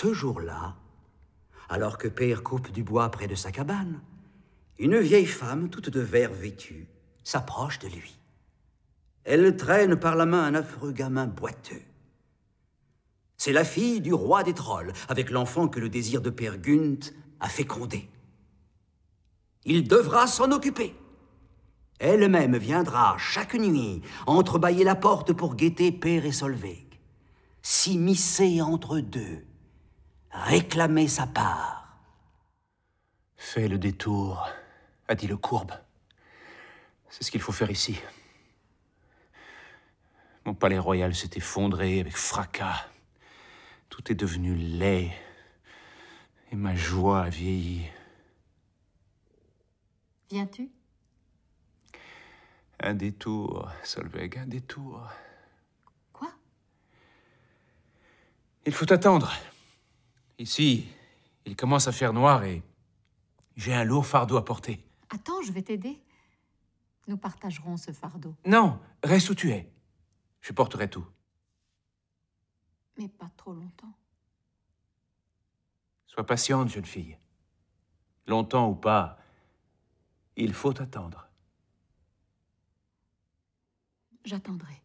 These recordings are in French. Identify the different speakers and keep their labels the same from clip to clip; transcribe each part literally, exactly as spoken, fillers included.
Speaker 1: Ce jour-là, alors que Père coupe du bois près de sa cabane, une vieille femme, toute de vert vêtue, s'approche de lui. Elle traîne par la main un affreux gamin boiteux. C'est la fille du roi des trolls, avec l'enfant que le désir de Père Gunt a fécondé. Il devra s'en occuper. Elle-même viendra chaque nuit entrebâiller la porte pour guetter Père et Solveig, s'immiscer entre deux, réclamer sa part.
Speaker 2: Fais le détour, a dit le courbe. C'est ce qu'il faut faire ici. Mon palais royal s'est effondré avec fracas. Tout est devenu laid. Et ma joie a vieilli.
Speaker 3: Viens-tu?
Speaker 2: Un détour, Solveig, un détour.
Speaker 3: Quoi?
Speaker 2: Il faut attendre. Ici, il commence à faire noir et j'ai un lourd fardeau à porter.
Speaker 3: Attends, je vais t'aider. Nous partagerons ce fardeau.
Speaker 2: Non, reste où tu es. Je porterai tout.
Speaker 3: Mais pas trop longtemps.
Speaker 2: Sois patiente, jeune fille. Longtemps ou pas, il faut attendre.
Speaker 3: J'attendrai.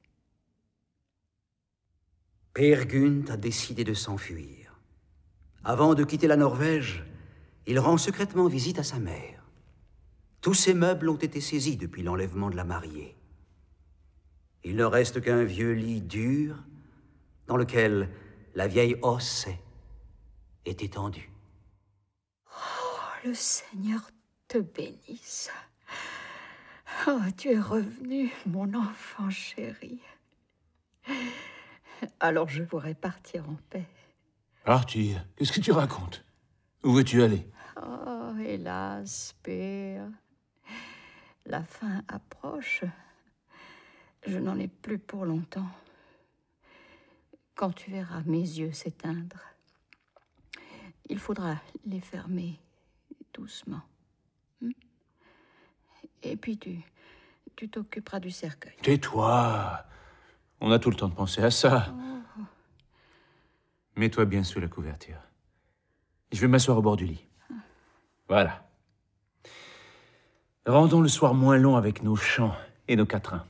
Speaker 1: Père Gunt a décidé de s'enfuir. Avant de quitter la Norvège, il rend secrètement visite à sa mère. Tous ses meubles ont été saisis depuis l'enlèvement de la mariée. Il ne reste qu'un vieux lit dur dans lequel la vieille Osse est étendue.
Speaker 4: Oh, le Seigneur te bénisse. Oh, tu es revenu, mon enfant chéri. Alors je pourrais partir en paix.
Speaker 2: Partir? Qu'est-ce que tu racontes? Où veux-tu aller?
Speaker 4: Oh, hélas, Père. La fin approche. Je n'en ai plus pour longtemps. Quand tu verras mes yeux s'éteindre, il faudra les fermer doucement. Hmm? Et puis tu, tu t'occuperas du cercueil.
Speaker 2: Tais-toi. On a tout le temps de penser à ça.
Speaker 4: Oh.
Speaker 2: Mets-toi bien sous la couverture. Je vais m'asseoir au bord du lit. Voilà. Rendons le soir moins long avec nos chants et nos quatrains.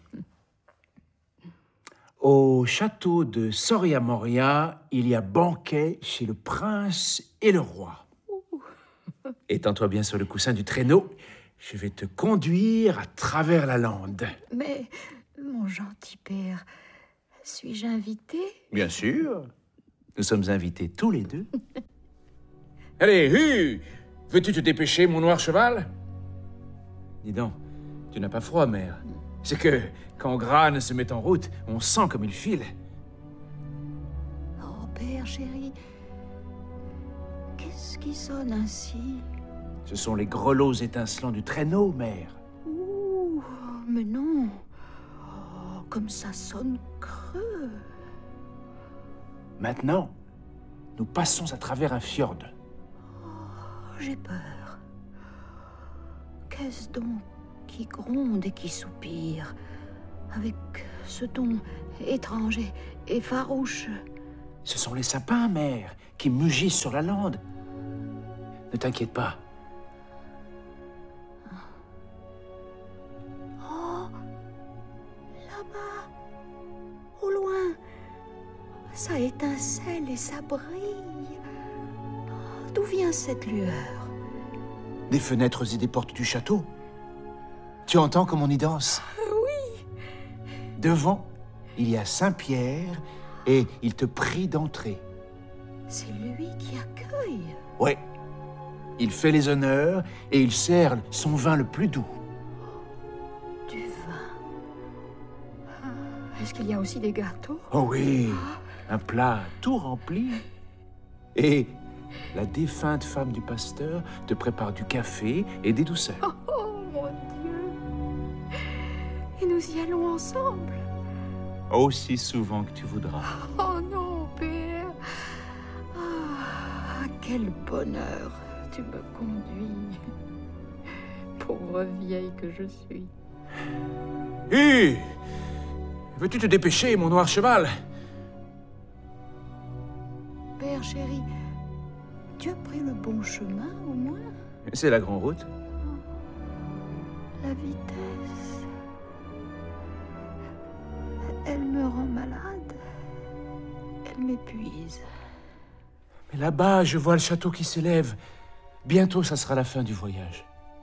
Speaker 2: Au château de Soria Moria, il y a banquet chez le prince et le roi. Étends-toi bien sur le coussin du traîneau. Je vais te conduire à travers la lande.
Speaker 4: Mais, mon gentil père, suis-je invité?
Speaker 2: Bien sûr. Nous sommes invités tous les deux. Allez, hu! Veux-tu te dépêcher, mon noir cheval? Dis donc, tu n'as pas froid, mère. C'est que, quand Gran se met en route, on sent comme il file.
Speaker 4: Oh, père chéri, qu'est-ce qui sonne ainsi?
Speaker 2: Ce sont les grelots étincelants du traîneau, mère.
Speaker 4: Ouh, mais non. Oh, comme ça sonne creux.
Speaker 2: Maintenant, nous passons à travers un fjord.
Speaker 4: Oh, j'ai peur. Qu'est-ce donc qui gronde et qui soupire, avec ce ton étrange et, et farouche?
Speaker 2: Ce sont les sapins, mère, qui mugissent sur la lande. Ne t'inquiète pas.
Speaker 4: Oh, là-bas, au loin, ça étincelle et ça brille. Oh, d'où vient cette lueur?
Speaker 2: Des fenêtres et des portes du château. Tu entends comme on y danse?
Speaker 4: Oui.
Speaker 2: Devant, il y a Saint-Pierre et il te prie d'entrer.
Speaker 4: C'est lui qui accueille.
Speaker 2: Ouais. Il fait les honneurs et il sert son vin le plus doux.
Speaker 4: Du vin. Ah, est-ce qu'il y a aussi des gâteaux?
Speaker 2: Oh oui, un plat tout rempli. Et la défunte femme du pasteur te prépare du café et des douceurs.
Speaker 4: Oh, oh mon Dieu. Et nous y allons ensemble.
Speaker 2: Aussi souvent que tu voudras.
Speaker 4: Oh non, père. Ah, quel bonheur tu me conduis. Pauvre vieille que je suis.
Speaker 2: Hé! Veux-tu te dépêcher, mon noir cheval?
Speaker 4: Père chéri, Tu as pris le bon chemin, au moins?
Speaker 2: C'est la grande route.
Speaker 4: La vitesse... Elle me rend malade. Elle m'épuise.
Speaker 2: Mais là-bas, je vois le château qui s'élève. Bientôt, ça sera la fin du voyage.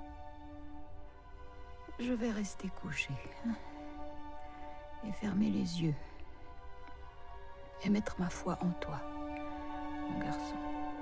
Speaker 4: Je vais rester couchée. Et fermer les yeux. Et mettre ma foi en toi, mon garçon.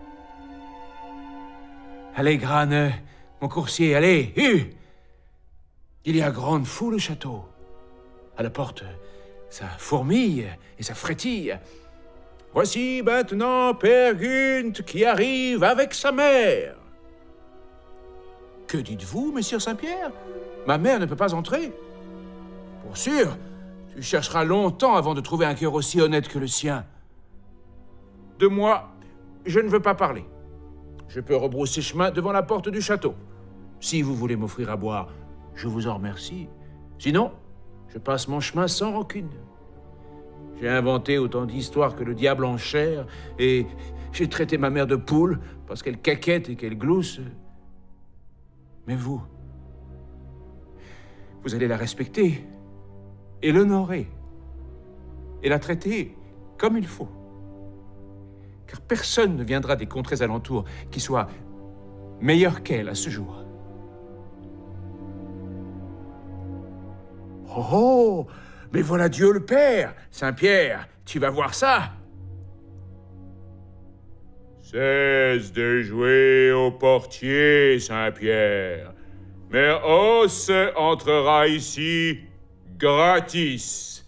Speaker 2: Allez, Grane, mon coursier, allez, hu! Il y a grande foule au château. À la porte, ça fourmille et ça frétille. Voici maintenant Père Gunthe qui arrive avec sa mère. Que dites-vous, Messire Saint-Pierre? Ma mère ne peut pas entrer. Pour sûr, tu chercheras longtemps avant de trouver un cœur aussi honnête que le sien. De moi, je ne veux pas parler. Je peux rebrousser chemin devant la porte du château. Si vous voulez m'offrir à boire, je vous en remercie. Sinon, je passe mon chemin sans rancune. J'ai inventé autant d'histoires que le diable en chair, et j'ai traité ma mère de poule parce qu'elle caquette et qu'elle glousse. Mais vous, vous allez la respecter et l'honorer et la traiter comme il faut. Car personne ne viendra des contrées alentours qui soit meilleur qu'elle à ce jour. Oh, oh, mais voilà Dieu le Père, Saint-Pierre, tu vas voir ça. Cesse de jouer au portier, Saint-Pierre. Mère Os entrera ici gratis.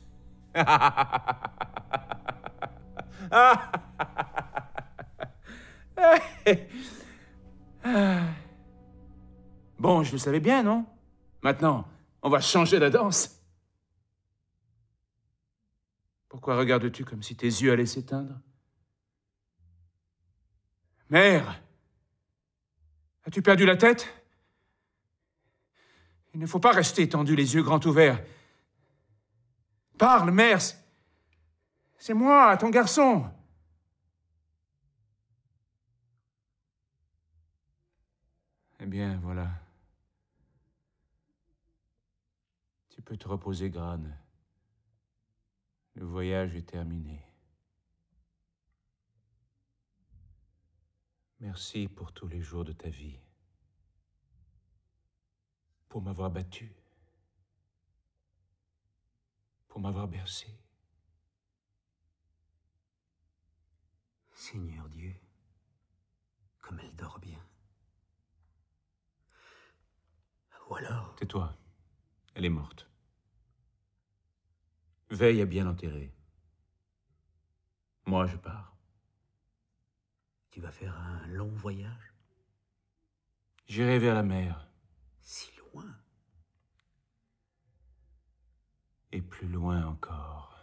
Speaker 2: Bon, je le savais bien, non? Maintenant, on va changer la danse. Pourquoi regardes-tu comme si tes yeux allaient s'éteindre? Mère, as-tu perdu la tête? Il ne faut pas rester tendu, les yeux grands ouverts. Parle, mère. C'est moi, ton garçon. Eh bien, voilà. Tu peux te reposer, Grane. Le voyage est terminé. Merci pour tous les jours de ta vie. Pour m'avoir battu. Pour m'avoir bercé.
Speaker 1: Seigneur Dieu, comme elle dort bien. Ou alors...
Speaker 2: Tais-toi. Elle est morte. Veille à bien l'enterrer. Moi, je pars.
Speaker 1: Tu vas faire un long voyage?
Speaker 2: J'irai vers la mer.
Speaker 1: Si loin.
Speaker 2: Et plus loin encore.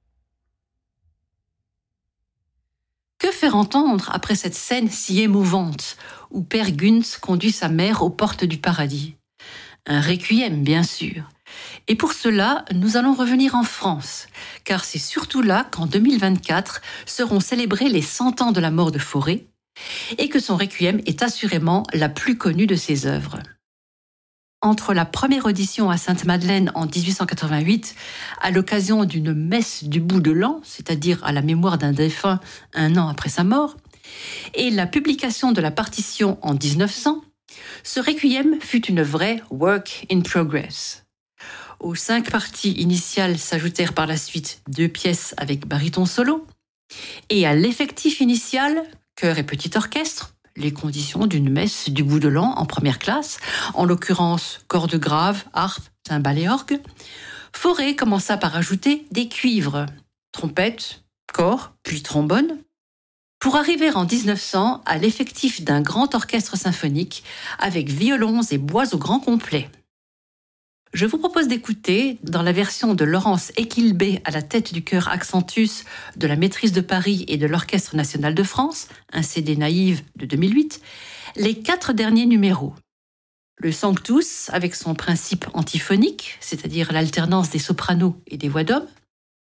Speaker 5: Que faire entendre après cette scène si émouvante où Père Gunthe conduit sa mère aux portes du paradis? Un requiem, bien sûr. Et pour cela, nous allons revenir en France, car c'est surtout là qu'en deux mille vingt-quatre seront célébrés les cent ans de la mort de Fauré, et que son requiem est assurément la plus connue de ses œuvres. Entre la première audition à Sainte-Madeleine en dix-huit cent quatre-vingt-huit, à l'occasion d'une messe du bout de l'an, c'est-à-dire à la mémoire d'un défunt un an après sa mort, et la publication de la partition en dix-neuf cents, ce requiem fut une vraie work in progress. Aux cinq parties initiales s'ajoutèrent par la suite deux pièces avec baryton solo, et à l'effectif initial, chœur et petit orchestre, les conditions d'une messe du bout de l'an en première classe, en l'occurrence cordes graves, harpe, cymbales et orgue, Fauré commença par ajouter des cuivres, trompette, cor, puis trombone, pour arriver en dix-neuf cents à l'effectif d'un grand orchestre symphonique avec violons et bois au grand complet. Je vous propose d'écouter, dans la version de Laurence Equilbé à la tête du chœur Accentus de la Maîtrise de Paris et de l'Orchestre national de France, un C D naïve de deux mille huit, les quatre derniers numéros. Le Sanctus, avec son principe antiphonique, c'est-à-dire l'alternance des sopranos et des voix d'hommes.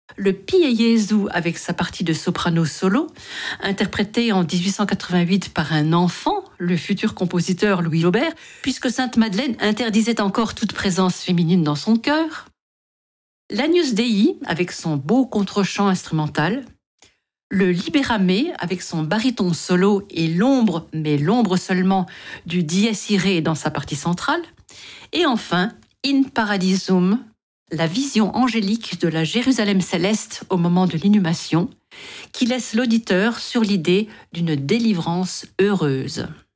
Speaker 5: le Pie Jesu avec sa partie de soprano solo, interprétée en dix-huit cent quatre-vingt-huit par un enfant, le futur compositeur Louis Aubert, puisque Sainte-Madeleine interdisait encore toute présence féminine dans son chœur. L'Agnus Dei avec son beau contre-chant instrumental, le Libérame avec son baryton solo et l'ombre, mais l'ombre seulement, du Dies Irae dans sa partie centrale, et enfin In Paradisum, la vision angélique de la Jérusalem céleste au moment de l'inhumation, qui laisse l'auditeur sur l'idée d'une délivrance heureuse.